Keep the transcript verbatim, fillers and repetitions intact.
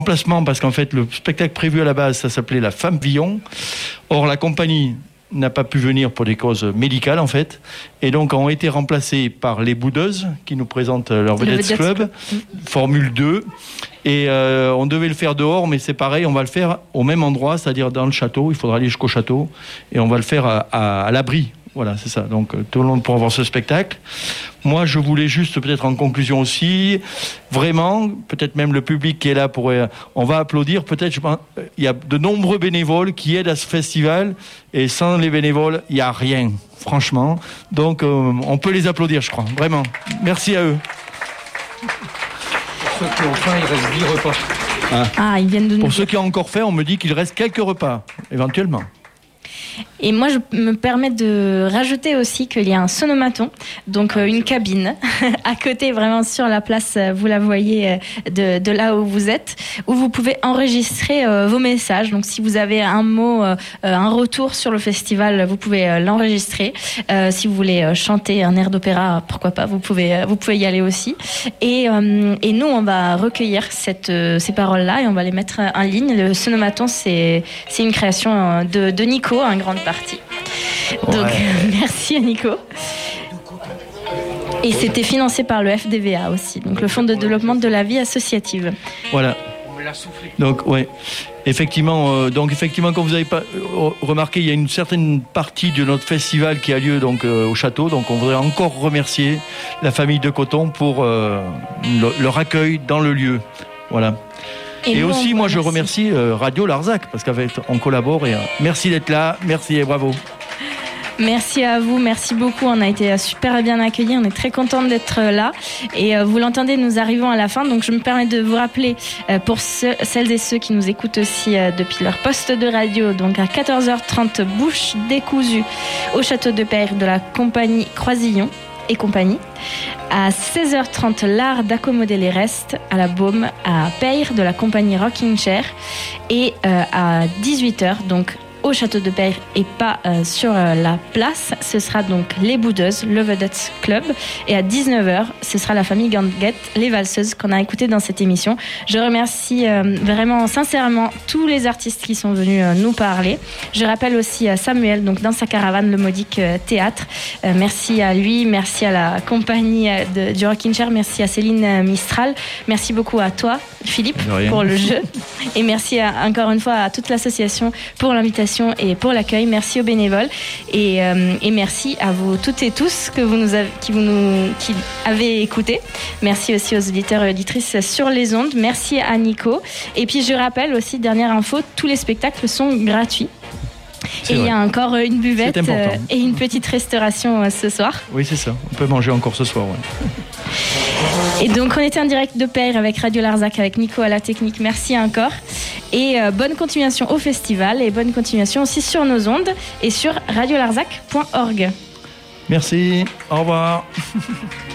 remplacement parce qu'en fait le spectacle prévu à la base ça s'appelait La Femme Villon. Or la compagnie n'a pas pu venir pour des causes médicales en fait et donc ont été remplacés par les Boudeuses qui nous présentent leur Vedettes Club, Formule deux et euh, on devait le faire dehors mais c'est pareil, on va le faire au même endroit, c'est-à-dire dans le château, il faudra aller jusqu'au château et on va le faire à, à, à l'abri. Voilà, c'est ça. Donc, tout le monde pourra voir ce spectacle. Moi, je voulais juste, peut-être en conclusion aussi, vraiment, peut-être même le public qui est là pourrait, on va applaudir. Peut-être, je pense, il y a de nombreux bénévoles qui aident à ce festival, et sans les bénévoles, il n'y a rien, franchement. Donc, euh, on peut les applaudir, je crois. Vraiment. Merci à eux. Pour ceux qui ont faim, il reste dix repas. Ah, ah ils viennent de Pour nous... ceux qui ont encore faim, on me dit qu'il reste quelques repas, éventuellement. Et moi, je me permets de rajouter aussi qu'il y a un sonomaton, donc euh, une cabine à côté, vraiment sur la place, vous la voyez de, de là où vous êtes, où vous pouvez enregistrer euh, vos messages. Donc, si vous avez un mot, euh, un retour sur le festival, vous pouvez euh, l'enregistrer. Euh, si vous voulez euh, chanter un air d'opéra, pourquoi pas, vous pouvez, euh, vous pouvez y aller aussi. Et, euh, et nous, on va recueillir cette, euh, ces paroles-là et on va les mettre en ligne. Le sonomaton, c'est, c'est une création de, de Nico, un grande partie. Donc, ouais. Merci à Nico. Et c'était financé par le F D V A aussi, donc le Fonds de développement de la vie associative. Voilà. Donc, ouais. Effectivement, euh, donc effectivement, comme vous avez pas euh, remarqué, il y a une certaine partie de notre festival qui a lieu donc euh, au château. Donc, on voudrait encore remercier la famille de Coton pour euh, le, leur accueil dans le lieu. Voilà. Et, et aussi, moi, je remercie euh, Radio Larzac parce qu'avec on collabore et euh, merci d'être là, merci et bravo. Merci à vous, merci beaucoup. On a été super bien accueillis, on est très contents d'être là. Et euh, vous l'entendez, nous arrivons à la fin. Donc je me permets de vous rappeler euh, pour ceux, celles et ceux qui nous écoutent aussi euh, depuis leur poste de radio. Donc à quatorze heures trente, Bouche décousue au château de Peyre de la compagnie Croisillon et compagnie. À seize heures trente, l'art d'accommoder les restes à la Baume à Peyre de la compagnie Rocking Chair. Et euh, à dix-huit heures, donc au château de Peyre et pas euh, sur euh, la place, ce sera donc les Boudeuses, le Vedettes Club. Et à dix-neuf heures, ce sera la famille Ganguette, les valseuses qu'on a écoutées dans cette émission. Je remercie euh, vraiment sincèrement tous les artistes qui sont venus euh, nous parler. Je rappelle aussi euh, Samuel, donc dans sa caravane, le Modique euh, Théâtre. Euh, merci à lui, merci à la compagnie euh, de, du Rocking Chair, merci à Céline euh, Mistral, merci beaucoup à toi, Philippe, pour le jeu. Et merci à, encore une fois à toute l'association pour l'invitation et pour l'accueil. Merci aux bénévoles et, euh, et merci à vous toutes et tous que vous nous avez, qui, vous nous, qui avez écouté. Merci aussi aux auditeurs et auditrices sur les ondes. Merci à Nico. Et puis je rappelle aussi, dernière info, tous les spectacles sont gratuits. C'est et vrai. Il y a encore une buvette euh, et une petite restauration euh, ce soir. Oui, c'est ça. On peut manger encore ce soir. Ouais. Et donc, on était en direct de Peyre avec Radio Larzac, avec Nico à la technique. Merci encore. Et euh, bonne continuation au festival et bonne continuation aussi sur nos ondes et sur radio larzac point org. Merci. Au revoir.